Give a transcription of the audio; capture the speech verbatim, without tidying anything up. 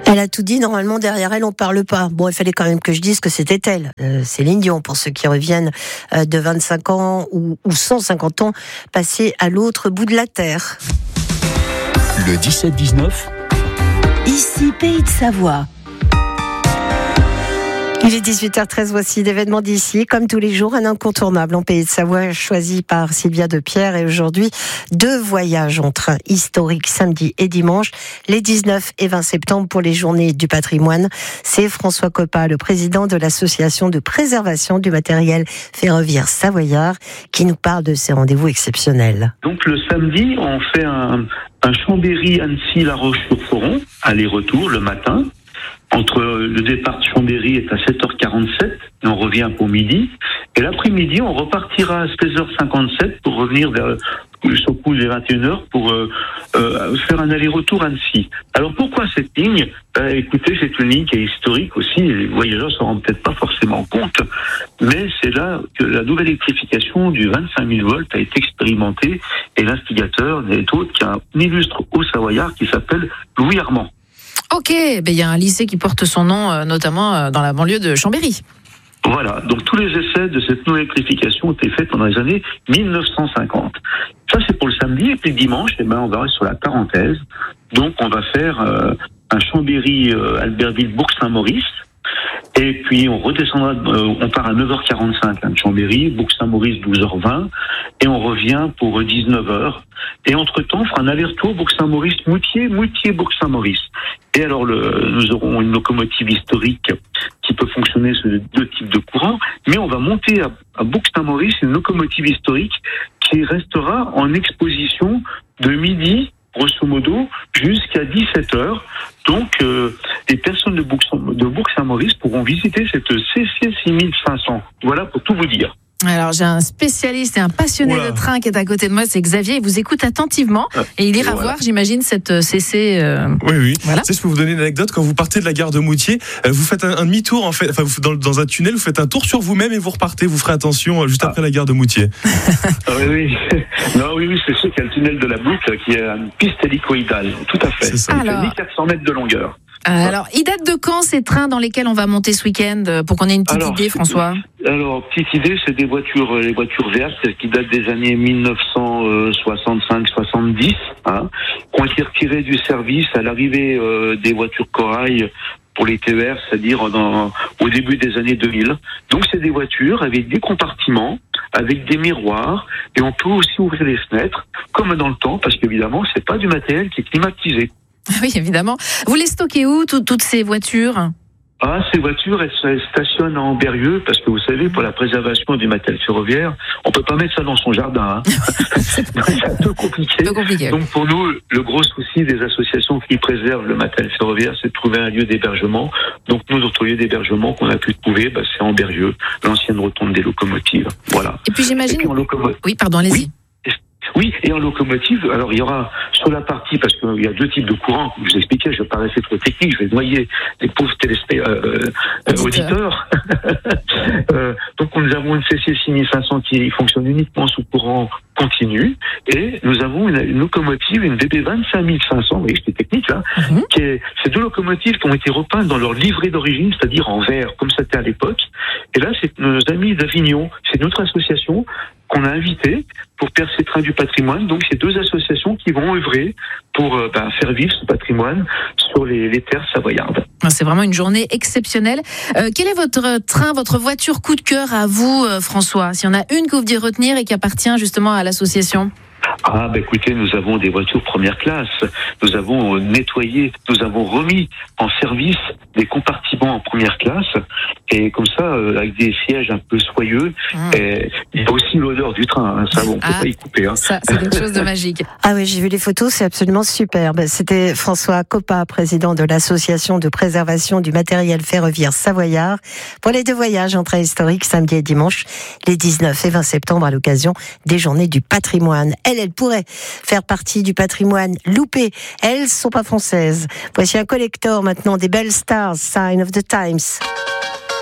Elle a tout dit, normalement derrière elle on parle pas. Bon, il fallait quand même que je dise que c'était elle, euh, Céline Dion, pour ceux qui reviennent euh, de vingt-cinq ans ou, ou cent cinquante ans passés à l'autre bout de la terre. Le dix-sept dix-neuf. Ici, Pays de Savoie. Il est dix-huit heures treize, voici l'événement d'ici. Comme tous les jours, un incontournable en Pays de Savoie, choisi par Sylvia Depierre. Et aujourd'hui, deux voyages en train historiques samedi et dimanche, les dix-neuf et vingt septembre pour les journées du patrimoine. C'est François Coppa, le président de l'association de préservation du matériel ferroviaire savoyard, qui nous parle de ces rendez-vous exceptionnels. Donc le samedi, on fait un, un Chambéry-Annecy-La Roche-sur-Foron, aller-retour le matin. Entre le départ de Chambéry est à sept heures quarante-sept et on revient pour midi. Et l'après-midi, on repartira à seize heures cinquante-sept pour revenir vers sur le coup des vingt et une heures pour euh, euh, faire un aller-retour à Annecy. Alors pourquoi cette ligne ? Ben, écoutez, c'est une ligne qui est historique aussi. Les voyageurs s'en rendent peut-être pas forcément compte, mais c'est là que la nouvelle électrification du vingt-cinq mille volts a été expérimentée et l'instigateur n'est autre qu'un illustre haut-savoyard qui s'appelle Louis Armand. Ok, ben il y a un lycée qui porte son nom, euh, notamment euh, dans la banlieue de Chambéry. Voilà, donc tous les essais de cette nouvelle électrification ont été faits pendant les années mille neuf cent cinquante. Ça c'est pour le samedi, et puis le dimanche, eh ben, on va sur la Tarentaise. Donc on va faire euh, un Chambéry, euh, Albertville, Bourg-Saint-Maurice. Et puis on redescendra, euh, on part à neuf heures quarante-cinq hein, de Chambéry, Bourg-Saint-Maurice douze heures vingt, et on revient pour dix-neuf heures. Et entre-temps, on fera un aller-retour Bourg-Saint-Maurice, Moutier, Moutier, Bourg-Saint-Maurice. Et alors le, nous aurons une locomotive historique qui peut fonctionner sur deux types de courants, mais on va monter à, à Bourg-Saint-Maurice une locomotive historique qui restera en exposition de midi, grosso modo, jusqu'à dix-sept heures. Donc, euh, les personnes de, Bourg- de Bourg-Saint-Maurice pourront visiter cette C C six mille cinq cents. Voilà pour tout vous dire. Alors, j'ai un spécialiste et un passionné Oula. de train qui est à côté de moi, c'est Xavier. Il vous écoute attentivement et il ira voilà. voir, j'imagine, cette C C. Euh... Oui, oui. Voilà. Tu sais, je peux vous donner une anecdote. Quand vous partez de la gare de Moutier, vous faites un, un demi-tour, en fait, enfin, vous, dans, dans un tunnel, vous faites un tour sur vous-même et vous repartez. Vous ferez attention juste ah. après la gare de Moutier. Ah, oui, oui. Non, oui, oui, c'est sûr qu'il y a le tunnel de la Boucle qui est une piste hélicoïdale. Tout à fait. C'est ça. Alors... mille quatre cents mètres de longueur. Euh, alors, il date de quand ces trains dans lesquels on va monter ce week-end pour qu'on ait une petite alors, idée, François ? Alors, petite idée, c'est des voitures, les voitures vertes qui datent des années mille neuf cent soixante-cinq soixante-dix, hein, qui ont été retirées du service à l'arrivée euh, des voitures corail pour les T E R, c'est-à-dire dans, au début des années deux mille. Donc, c'est des voitures avec des compartiments, avec des miroirs, et on peut aussi ouvrir les fenêtres, comme dans le temps, parce qu'évidemment, c'est pas du matériel qui est climatisé. Oui, évidemment. Vous les stockez où, tout, toutes ces voitures ? Ah, ces voitures, elles, elles stationnent en Berrieux, parce que vous savez, pour la préservation du matériel ferroviaire, on peut pas mettre ça dans son jardin. Hein. C'est un peu compliqué. peu compliqué. Donc pour nous, le gros souci des associations qui préservent le matériel ferroviaire, c'est de trouver un lieu d'hébergement. Donc nous, notre lieu d'hébergement qu'on a pu trouver, bah, c'est en Berrieux, l'ancienne rotonde des locomotives. Voilà. Et puis j'imagine... Et puis en locomo... Oui, pardon, allez-y. Oui. Oui, et en locomotive, alors il y aura sur la partie, parce qu'il y a deux types de courants, comme je vous expliquais, je paraissais trop technique, je vais noyer les pauvres téléspectateurs, euh, euh, auditeurs. euh, donc nous avons une C C six mille cinq cents qui fonctionne uniquement sous courant continu, et nous avons une, une locomotive, une D B vingt-cinq mille cinq cents, vous voyez, c'était technique là, mm-hmm. qui est, ces deux locomotives qui ont été repeintes dans leur livret d'origine, c'est-à-dire en vert, comme c'était à l'époque. Et là, c'est nos amis d'Avignon, c'est notre association qu'on a invité pour faire ces trains du patrimoine. Donc, c'est deux associations qui vont œuvrer pour euh, bah, faire vivre ce patrimoine sur les, les terres savoyardes. C'est vraiment une journée exceptionnelle. Euh, quel est votre train, votre voiture coup de cœur à vous, euh, François ? S'il y en a une que vous devez retenir et qui appartient justement à l'association ? Ah, ben écoutez, nous avons des voitures première classe. Nous avons nettoyé, nous avons remis en service des compartiments en première classe. Et comme ça, euh, avec des sièges un peu soyeux. Mmh. Et il y a aussi l'odeur du train. Hein, ça, on ne ah, peut pas y couper. Hein. Ça, c'est quelque chose de magique. Ah oui, j'ai vu les photos, c'est absolument superbe. C'était François Coppa, président de l'association de préservation du matériel ferroviaire savoyard, pour les deux voyages en train historique samedi et dimanche, les dix-neuf et vingt septembre, à l'occasion des journées du patrimoine. Elle, elle pourrait faire partie du patrimoine loupé. Elles sont pas françaises. Voici un collector maintenant des belles stars, Sign of the Times.